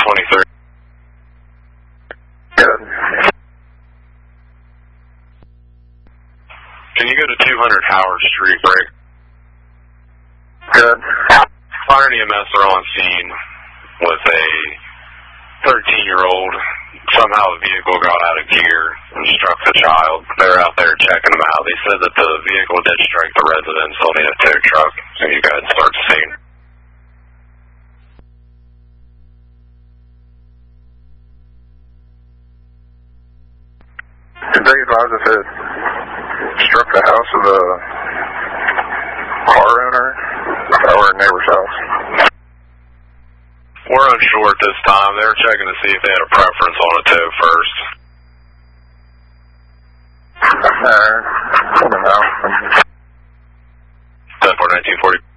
23. Good. Can you go to 200 Howard Street, Rick? Good. Fire and EMS are on scene with a 13-year-old. Somehow the vehicle got out of gear and struck the child. They're out there checking them out. They said that the vehicle did strike the residence. They'll need a tow truck. So you guys start the scene. Did they advise if it struck the house of the car owner or a neighbor's house? We're unsure at this time. They were checking to see if they had a preference on a tow first. Alright. 10-4, 1940.